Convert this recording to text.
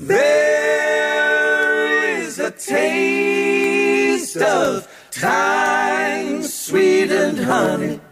There is a taste of time, sweet and honey,